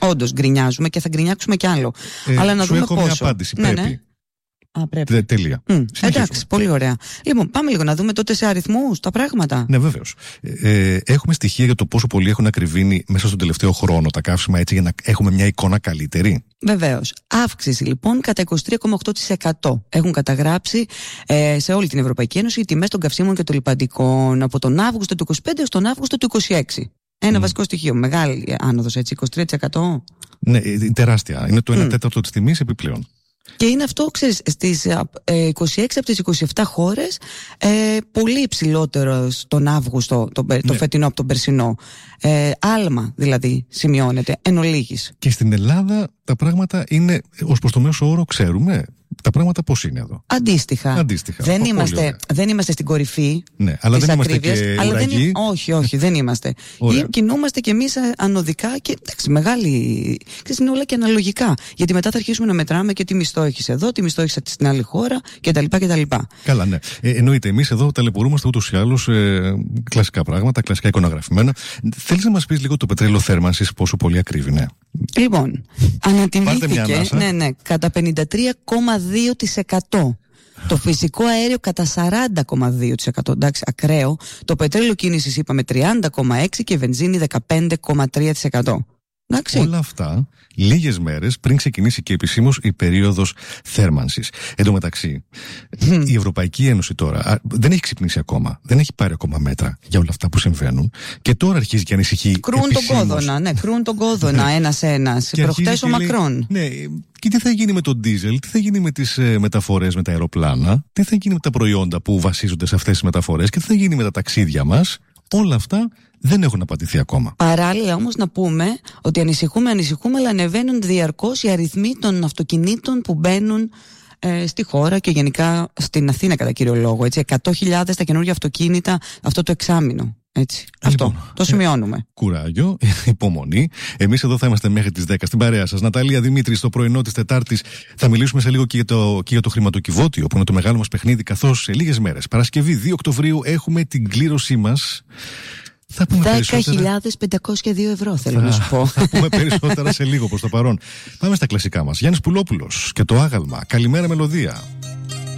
Όντως γκρινιάζουμε και θα γκρινιάξουμε κι άλλο. Αλλά να δούμε έχω πόσο. Μια απάντηση. Ναι, πρέπει. ναι. Πρέπει. Τέλεια. Εντάξει, πολύ ωραία. Λοιπόν, πάμε λίγο να δούμε τότε σε αριθμούς τα πράγματα. Ναι, βέβαιως. Έχουμε στοιχεία για το πόσο πολύ έχουν ακριβήνει μέσα στον τελευταίο χρόνο τα καύσιμα, έτσι, για να έχουμε μια εικόνα καλύτερη. Βεβαίως. Αύξηση λοιπόν κατά 23,8% έχουν καταγράψει σε όλη την Ευρωπαϊκή Ένωση οι τιμές των καυσίμων και των λιπαντικών από τον Αύγουστο του 25 έως τον Αύγουστο του 26. Ένα βασικό στοιχείο. Μεγάλη άνοδος, έτσι, 23%. Ναι, τεράστια. Είναι το 1 τέταρτο της τιμής επιπλέον. Και είναι αυτό, ξέρεις, στις 26 από τις 27 χώρες πολύ υψηλότερο τον Αύγουστο, το φετινό από τον περσινό. Άλμα δηλαδή σημειώνεται εν ολίγης. Και στην Ελλάδα τα πράγματα είναι, ως προς το μέσο όρο ξέρουμε, τα πράγματα πώς είναι εδώ. Αντίστοιχα. Δεν είμαστε στην κορυφή. Ναι, αλλά δεν είμαστε και ουραγοί. Όχι, δεν είμαστε. Κινούμαστε κι εμείς ανωδικά και εντάξει, μεγάλη. Είναι όλα και αναλογικά. Γιατί μετά θα αρχίσουμε να μετράμε και τι μισθό έχεις εδώ, τι μισθό έχεις στην άλλη χώρα κτλ. Καλά, ναι. Εννοείται, εμείς εδώ ταλαιπωρούμαστε ούτως ή άλλως κλασικά πράγματα, κλασικά εικονογραφημένα. Θέλεις να μας πεις λίγο το πετρέλαιο θέρμανσης πόσο πολύ ακρίβεινε? Λοιπόν, ανατιμήθηκε κατά 53,2%. Το φυσικό αέριο κατά 40,2%. Εντάξει, ακραίο. Το πετρέλαιο κίνησης είπαμε 30,6% και η βενζίνη 15,3%. Εντάξει. Όλα αυτά λίγες μέρες πριν ξεκινήσει και επισήμως η περίοδος θέρμανσης. Εν τω μεταξύ, η Ευρωπαϊκή Ένωση τώρα δεν έχει ξυπνήσει ακόμα. Δεν έχει πάρει ακόμα μέτρα για όλα αυτά που συμβαίνουν. Και τώρα αρχίζει και ανησυχεί. Κρούν τον κόδωνα ένας-ένας. Προχτές ο Μακρόν. Ναι. Και τι θα γίνει με τον ντίζελ, τι θα γίνει με τις μεταφορές με τα αεροπλάνα, τι θα γίνει με τα προϊόντα που βασίζονται σε αυτές τις μεταφορές και τι θα γίνει με τα ταξίδια μας. Όλα αυτά δεν έχουν απαντηθεί ακόμα. Παράλληλα όμως να πούμε ότι ανησυχούμε, αλλά ανεβαίνουν διαρκώς οι αριθμοί των αυτοκινήτων που μπαίνουν στη χώρα και γενικά στην Αθήνα κατά κύριο λόγο. 100.000 τα καινούργια αυτοκίνητα αυτό το εξάμηνο. Έτσι. Αυτό το σημειώνουμε. Κουράγιο, υπομονή. Εμείς εδώ θα είμαστε μέχρι τις 10 στην παρέα σας. Ναταλία Δημήτρη, στο πρωινό της Τετάρτης θα μιλήσουμε σε λίγο και για το χρηματοκιβώτιο, που είναι το μεγάλο μας παιχνίδι, καθώς σε λίγες μέρες, Παρασκευή 2 Οκτωβρίου, έχουμε την κλήρωσή μας. 10.502 ευρώ θέλω να σου πω. Θα πούμε περισσότερα σε λίγο προς το παρόν. Πάμε στα κλασικά μας. Γιάννης Πουλόπουλος και το άγαλμα. Καλημέρα μελωδία.